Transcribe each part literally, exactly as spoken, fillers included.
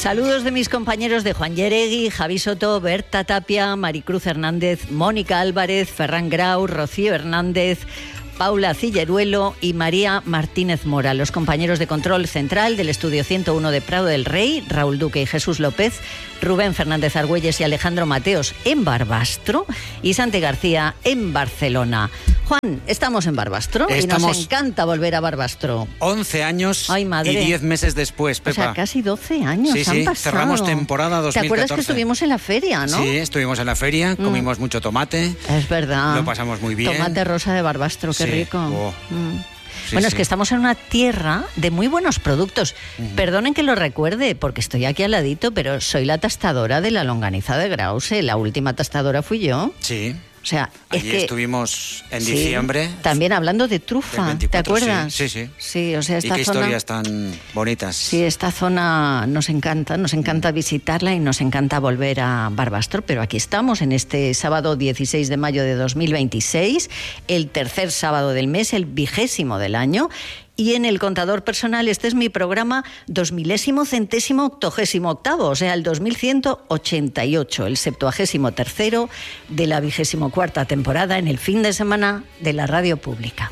Saludos de mis compañeros de Juan Yeregui, Javi Soto, Berta Tapia, Maricruz Hernández, Mónica Álvarez, Ferran Grau, Rocío Hernández, Paula Cilleruelo y María Martínez Mora, los compañeros de control central del estudio ciento uno de Prado del Rey, Raúl Duque y Jesús López, Rubén Fernández Argüelles y Alejandro Mateos en Barbastro y Santi García en Barcelona. Juan, estamos en Barbastro estamos y nos encanta volver a Barbastro. once años Ay, madre. Y diez meses después, Pepa. O sea, casi doce años sí, han sí, pasado. cerramos temporada dos mil catorce. ¿Te acuerdas que estuvimos en la feria, no? Sí, estuvimos en la feria, mm. comimos mucho tomate. Es verdad. Lo pasamos muy bien. Tomate rosa de Barbastro, qué sí. rico. Oh. Mm. Sí, bueno, sí. es que estamos en una tierra de muy buenos productos. Uh-huh. Perdonen que lo recuerde, porque estoy aquí al ladito, pero soy la tastadora de la longaniza de Grause. La última tastadora fui yo. Sí. O sea, allí es que estuvimos en sí, diciembre. También hablando de trufa, veinticuatro, ¿te acuerdas? Sí, sí. Sí, o sea, esta y qué zona, historias tan bonitas. Sí, esta zona nos encanta, nos encanta visitarla y nos encanta volver a Barbastro, pero aquí estamos en este sábado dieciséis de mayo de dos mil veintiséis, el tercer sábado del mes, el vigésimo del año. Y en el contador personal, este es mi programa dos milésimo centésimo octogésimo octavo, o sea, el dos mil ciento ochenta y ocho, el septuagésimo tercero de la vigésimo cuarta temporada en el fin de semana de la radio pública.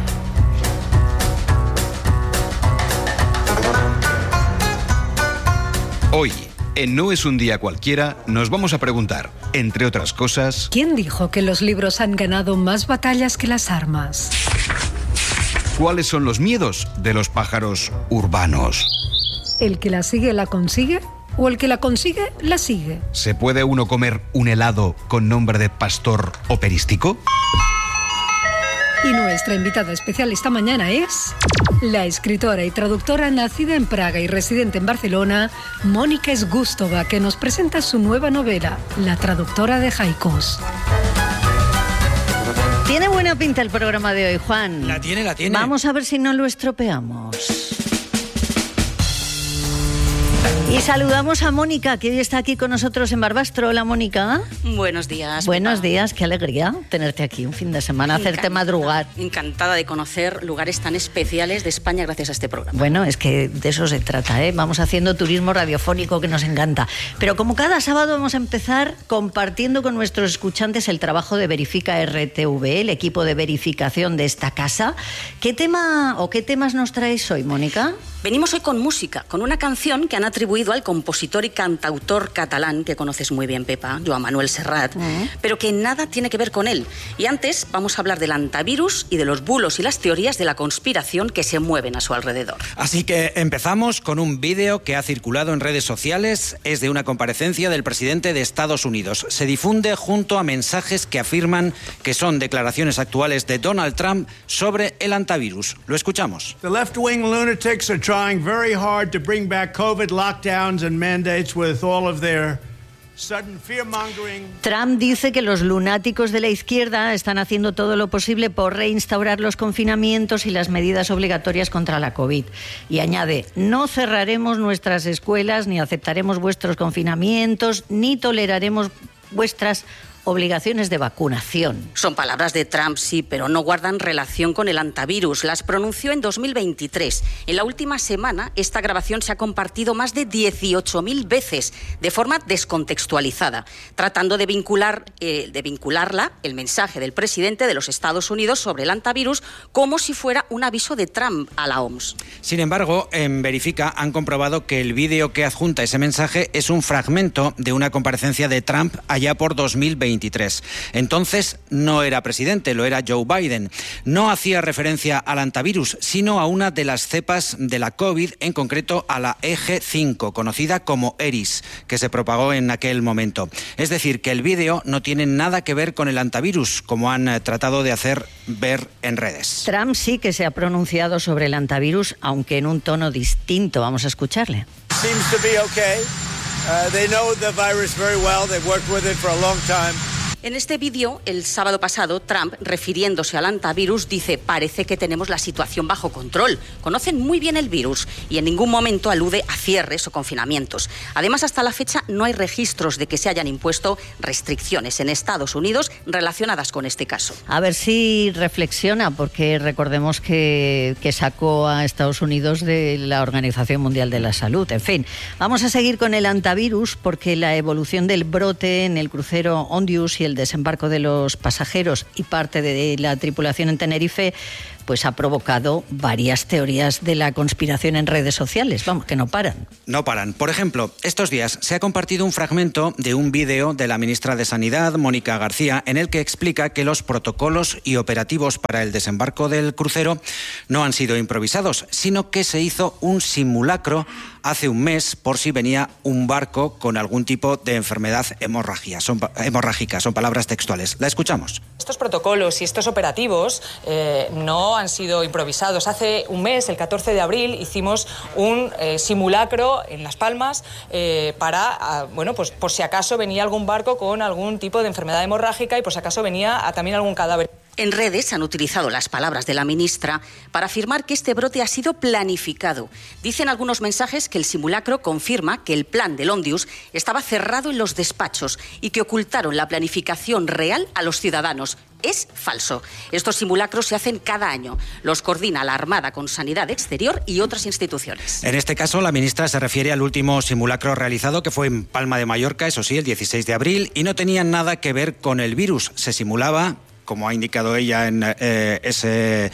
Hoy, en No es un día cualquiera, nos vamos a preguntar, entre otras cosas... ¿Quién dijo que los libros han ganado más batallas que las armas? ¿Cuáles son los miedos de los pájaros urbanos? ¿El que la sigue la consigue? ¿O el que la consigue la sigue? ¿Se puede uno comer un helado con nombre de pastor operístico? Y nuestra invitada especial esta mañana es la escritora y traductora nacida en Praga y residente en Barcelona, Mónica Sgustova, que nos presenta su nueva novela, La traductora de haikus. Tiene buena pinta el programa de hoy, Juan. La tiene, la tiene. Vamos a ver si no lo estropeamos. Y saludamos a Mónica, que hoy está aquí con nosotros en Barbastro. Hola, Mónica. Buenos días. Buenos Pepa. días, qué alegría tenerte aquí un fin de semana, Encantada, hacerte madrugar. Encantada de conocer lugares tan especiales de España gracias a este programa. Bueno, es que de eso se trata, ¿eh? Vamos haciendo turismo radiofónico que nos encanta. Pero como cada sábado vamos a empezar compartiendo con nuestros escuchantes el trabajo de Verifica R T V, el equipo de verificación de esta casa. ¿Qué tema o qué temas nos traéis hoy, Mónica? Venimos hoy con música, con una canción que han atribuido al compositor y cantautor catalán, que conoces muy bien, Pepa, Joan Manuel Serrat, uh-huh. pero que nada tiene que ver con él. Y antes vamos a hablar del antivirus y de los bulos y las teorías de la conspiración que se mueven a su alrededor. Así que empezamos con un vídeo que ha circulado en redes sociales. Es de una comparecencia del presidente de Estados Unidos. Se difunde junto a mensajes que afirman que son declaraciones actuales de Donald Trump sobre el antivirus. Lo escuchamos. The left-wing lunatics are trying very hard to bring back COVID lockdowns and mandates with all of their sudden fear-mongering. Trump dice que los lunáticos de la izquierda están haciendo todo lo posible por reinstaurar los confinamientos y las medidas obligatorias contra la COVID. Y añade, no cerraremos nuestras escuelas, ni aceptaremos vuestros confinamientos, ni toleraremos vuestras obligaciones de vacunación. Son palabras de Trump, sí, pero no guardan relación con el antivirus. Las pronunció en dos mil veintitrés. En la última semana, esta grabación se ha compartido más de dieciocho mil veces, de forma descontextualizada, tratando de, vincular, eh, de vincularla, el mensaje del presidente de los Estados Unidos sobre el antivirus, como si fuera un aviso de Trump a la O M S. Sin embargo, en Verifica han comprobado que el vídeo que adjunta ese mensaje es un fragmento de una comparecencia de Trump allá por dos mil veintitrés. Entonces no era presidente, lo era Joe Biden. No hacía referencia al antivirus, sino a una de las cepas de la COVID, en concreto a la E G cinco, conocida como Eris, que se propagó en aquel momento. Es decir, que el vídeo no tiene nada que ver con el antivirus, como han eh, tratado de hacer ver en redes. Trump sí que se ha pronunciado sobre el antivirus, aunque en un tono distinto. Vamos a escucharle. Seems to be okay. Uh, they know the virus very well. They've worked with it for a long time. En este vídeo, el sábado pasado, Trump, refiriéndose al antivirus, dice: parece que tenemos la situación bajo control. Conocen muy bien el virus y en ningún momento alude a cierres o confinamientos. Además, hasta la fecha no hay registros de que se hayan impuesto restricciones en Estados Unidos relacionadas con este caso. A ver si reflexiona, porque recordemos que, que sacó a Estados Unidos de la Organización Mundial de la Salud. En fin, vamos a seguir con el antivirus, porque la evolución del brote en el crucero Ondius y el desembarco de los pasajeros y parte de la tripulación en Tenerife pues ha provocado varias teorías de la conspiración en redes sociales. Vamos, que no paran. No paran. Por ejemplo, estos días se ha compartido un fragmento de un vídeo de la ministra de Sanidad, Mónica García, en el que explica que los protocolos y operativos para el desembarco del crucero no han sido improvisados, sino que se hizo un simulacro hace un mes por si venía un barco con algún tipo de enfermedad hemorragia. Son, hemorrágica. Son palabras textuales. La escuchamos. Estos protocolos y estos operativos eh, no han sido improvisados. Hace un mes, el catorce de abril, hicimos un eh, simulacro en Las Palmas eh, para, a, bueno, pues por si acaso venía algún barco con algún tipo de enfermedad hemorrágica y por si acaso venía a, también algún cadáver. En redes han utilizado las palabras de la ministra para afirmar que este brote ha sido planificado. Dicen algunos mensajes que el simulacro confirma que el plan del Ondius estaba cerrado en los despachos y que ocultaron la planificación real a los ciudadanos. Es falso. Estos simulacros se hacen cada año. Los coordina la Armada con Sanidad Exterior y otras instituciones. En este caso, la ministra se refiere al último simulacro realizado, que fue en Palma de Mallorca, eso sí, el dieciséis de abril, y no tenía nada que ver con el virus. Se simulaba, como ha indicado ella en eh, ese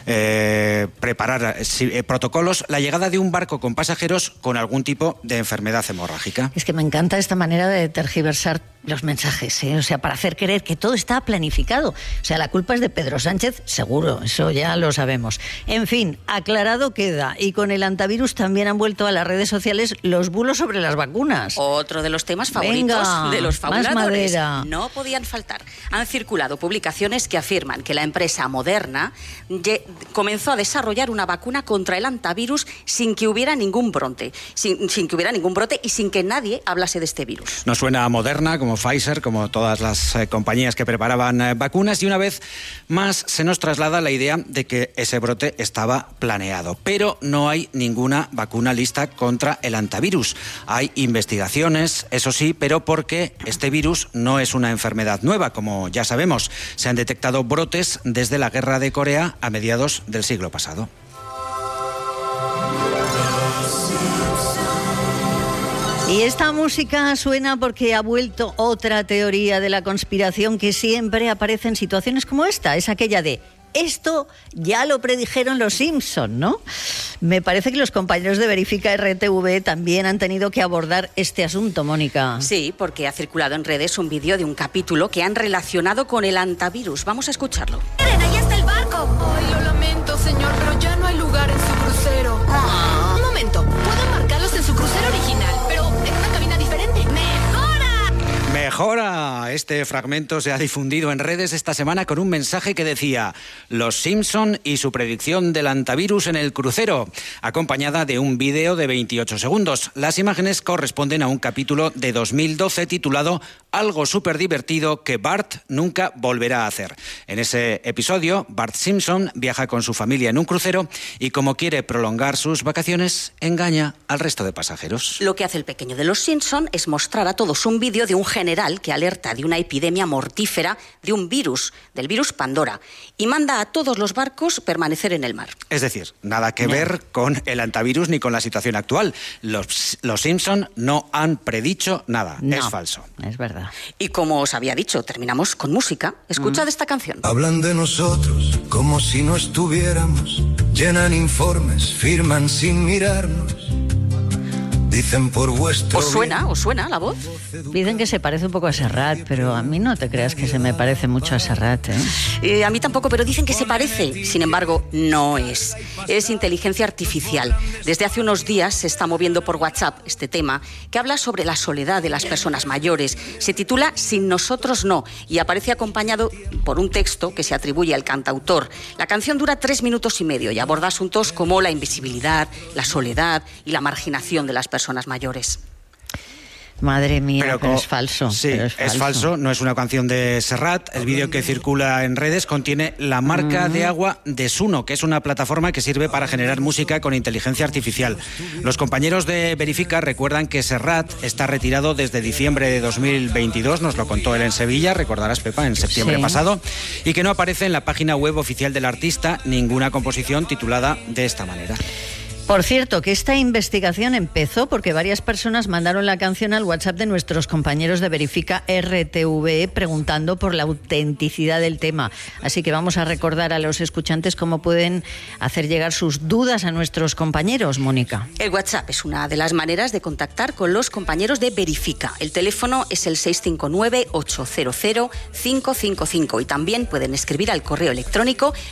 eh, preparar eh, protocolos, la llegada de un barco con pasajeros con algún tipo de enfermedad hemorrágica. Es que me encanta esta manera de tergiversar los mensajes, ¿eh? O sea, para hacer creer que todo está planificado. O sea, la culpa es de Pedro Sánchez, seguro, eso ya lo sabemos. En fin, aclarado queda. Y con el antivirus también han vuelto a las redes sociales los bulos sobre las vacunas. Otro de los temas favoritos Venga, de los fabuladores. más madera. No podían faltar. Han circulado publicaciones que afirman que la empresa Moderna comenzó a desarrollar una vacuna contra el antivirus sin que hubiera ningún brote, sin, sin que hubiera ningún brote y sin que nadie hablase de este virus. Nos suena a Moderna, como Pfizer, como todas las eh, compañías que preparaban eh, vacunas, y una vez más se nos traslada la idea de que ese brote estaba planeado. Pero no hay ninguna vacuna lista contra el antivirus. Hay investigaciones, eso sí, pero porque este virus no es una enfermedad nueva, como ya sabemos. Se han detectado brotes desde la guerra de Corea a mediados del siglo pasado. Y esta música suena porque ha vuelto otra teoría de la conspiración que siempre aparece en situaciones como esta. Es aquella de: esto ya lo predijeron los Simpson, ¿no? Me parece que los compañeros de Verifica R T V también han tenido que abordar este asunto, Mónica. Sí, porque ha circulado en redes un vídeo de un capítulo que han relacionado con el antivirus. Vamos a escucharlo. ¡Miren, ahí está el barco! Ay, lo lamento, señor, pero ya no hay lugar en su crucero. Ah. Un momento, puedo marcarlos en su crucero original, pero en una cabina diferente. ¡Mejora! ¡Mejora! Este fragmento se ha difundido en redes esta semana con un mensaje que decía: Los Simpson y su predicción del antivirus en el crucero, acompañada de un vídeo de veintiocho segundos. Las imágenes corresponden a un capítulo de dos mil doce titulado Algo súper divertido que Bart nunca volverá a hacer. En ese episodio, Bart Simpson viaja con su familia en un crucero y, como quiere prolongar sus vacaciones, engaña al resto de pasajeros. Lo que hace el pequeño de los Simpson es mostrar a todos un vídeo de un general que alerta de una epidemia mortífera de un virus, del virus Pandora, y manda a todos los barcos permanecer en el mar. Es decir, nada que no. ver con el antivirus ni con la situación actual. Los, los Simpson no han predicho nada. No, es falso. Es verdad. Y como os había dicho, terminamos con música. Escuchad mm. esta canción. Hablan de nosotros como si no estuviéramos. Llenan informes, firman sin mirarnos. Dicen por vuestro... ¿Os suena? ¿Os suena la voz? Dicen que se parece un poco a Serrat, pero a mí no te creas que se me parece mucho a Serrat, ¿eh? Eh, a mí tampoco, pero dicen que se parece. Sin embargo, no es. Es inteligencia artificial. Desde hace unos días se está moviendo por WhatsApp este tema que habla sobre la soledad de las personas mayores. Se titula Sin nosotros no y aparece acompañado por un texto que se atribuye al cantautor. La canción dura tres minutos y medio y aborda asuntos como la invisibilidad, la soledad y la marginación de las personas mayores. Madre mía, pero, pero co- es falso. Sí, pero es, falso. es falso, no es una canción de Serrat. El vídeo que circula en redes contiene la marca uh-huh. de agua de Suno, que es una plataforma que sirve para generar música con inteligencia artificial. Los compañeros de Verifica recuerdan que Serrat está retirado desde diciembre de dos mil veintidós, nos lo contó él en Sevilla, recordarás, Pepa, en septiembre sí. pasado, y que no aparece en la página web oficial del artista ninguna composición titulada de esta manera. Por cierto, que esta investigación empezó porque varias personas mandaron la canción al WhatsApp de nuestros compañeros de Verifica R T V E preguntando por la autenticidad del tema. Así que vamos a recordar a los escuchantes cómo pueden hacer llegar sus dudas a nuestros compañeros, Mónica. El WhatsApp es una de las maneras de contactar con los compañeros de Verifica. El teléfono es el seis cinco nueve, ocho cero cero, cinco cinco cinco y también pueden escribir al correo electrónico